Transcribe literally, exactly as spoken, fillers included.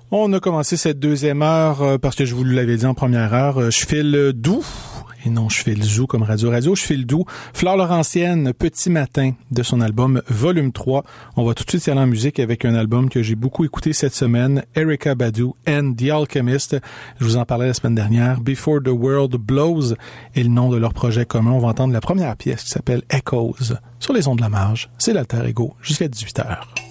On a commencé cette deuxième heure euh, parce que je vous l'avais dit en première heure, euh, je file doux. Et non, je file zou comme Radio Radio, je file doux. Flore Laurentienne, Petit Matin, de son album Volume trois. On va tout de suite y aller en musique avec un album que j'ai beaucoup écouté cette semaine, Erykah Badu and The Alchemist. Je vous en parlais la semaine dernière. Before the World Blows est le nom de leur projet commun. On va entendre la première pièce qui s'appelle Echoes sur les ondes de la marge. C'est l'Alter Ego jusqu'à dix-huit heures.